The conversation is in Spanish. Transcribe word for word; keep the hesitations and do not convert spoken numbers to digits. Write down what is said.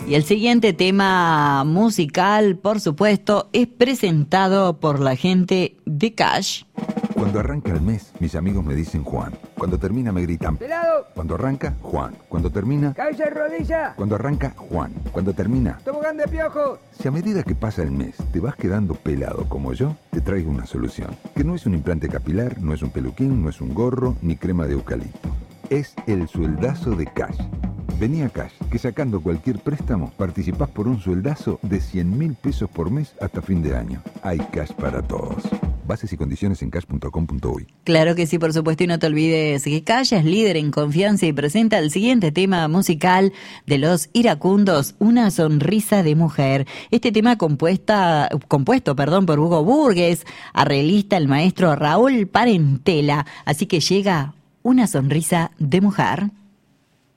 Y el siguiente tema musical, por supuesto, es presentado por la gente de Cash. Cuando arranca el mes, mis amigos me dicen Juan. Cuando termina me gritan ¡Pelado! Cuando arranca, Juan. Cuando termina... ¡Cabeza de rodilla! Cuando arranca, Juan. Cuando termina... ¡Tobogán de piojo! Si a medida que pasa el mes te vas quedando pelado como yo, te traigo una solución. Que no es un implante capilar, no es un peluquín, no es un gorro, ni crema de eucalipto. Es el sueldazo de Cash. Vení a Cash, que sacando cualquier préstamo, participás por un sueldazo de cien mil pesos por mes hasta fin de año. Hay Cash para todos. Bases y condiciones en cash punto com punto uy. Claro que sí, por supuesto, y no te olvides que Cash es líder en confianza y presenta el siguiente tema musical de Los Iracundos, Una sonrisa de mujer. Este tema compuesta, compuesto perdón, por Hugo Burgues, arreglista el maestro Raúl Parentela. Así que llega Una sonrisa de mujer.